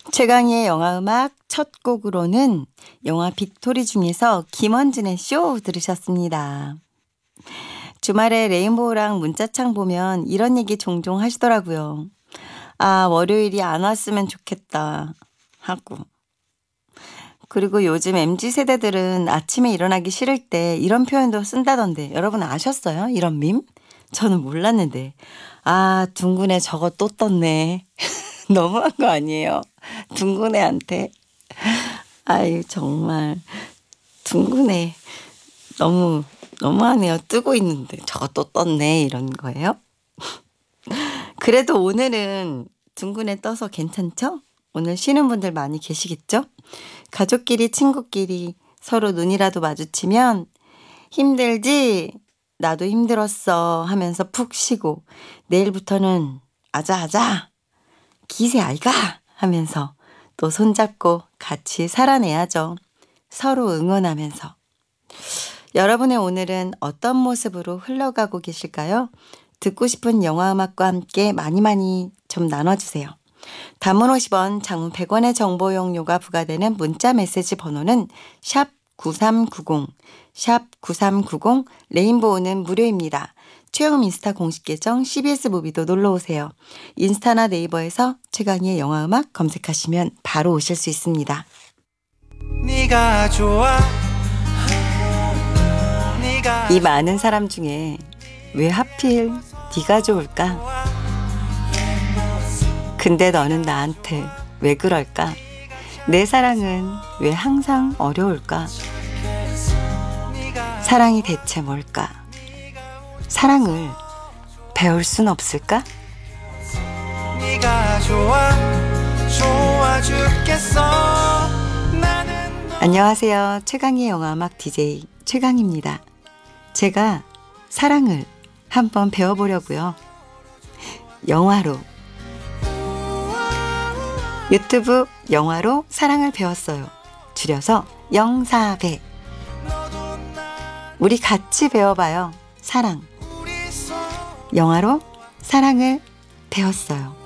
최강희의 영화음악 첫 곡으로는 영화 빅토리 중에서 김원준의 쇼 들으셨습니다. 주말에 레인보우랑 문자창 보면 이런 얘기 종종 하시더라고요. 아, 월요일이 안 왔으면 좋겠다 하고. 그리고 요즘 MZ세대들은 아침에 일어나기 싫을 때 이런 표현도 쓴다던데 여러분 아셨어요? 이런 밈? 저는 몰랐는데. 아, 둥근에 저거 또 떴네. 너무한 거 아니에요? 둥근 애한테. 아유, 정말. 둥근 애. 너무하네요. 뜨고 있는데 저거 또 떴네. 이런 거예요. 그래도 오늘은 둥근 애 떠서 괜찮죠? 오늘 쉬는 분들 많이 계시겠죠? 가족끼리, 친구끼리 서로 눈이라도 마주치면 힘들지? 나도 힘들었어 하면서 푹 쉬고 내일부터는 아자아자 기세 아이가 하면서 또 손잡고 같이 살아내야죠. 서로 응원하면서. 여러분의 오늘은 어떤 모습으로 흘러가고 계실까요? 듣고 싶은 영화음악과 함께 많이 좀 나눠주세요. 단문 50원, 장문 100원의 정보 용료가 부과되는 문자 메시지 번호는 샵 9390, 샵 9390, 레인보우는 무료입니다. 최영 인스타 공식 계정 CBS 무비도 놀러오세요. 인스타나 네이버에서 최강희의 영화음악 검색하시면 바로 오실 수 있습니다. 네가 좋아. 이 많은 사람 중에 왜 하필 네가 좋을까? 근데 너는 나한테 왜 그럴까? 내 사랑은 왜 항상 어려울까? 사랑이 대체 뭘까? 사랑을 배울 순 없을까? 안녕하세요. 최강희의 영화음악 DJ 최강희입니다. 제가 사랑을 한번 배워보려고요. 영화로, 유튜브 영화로 사랑을 배웠어요. 줄여서 영사배. 우리 같이 배워봐요. 사랑. 영화로 사랑을 배웠어요.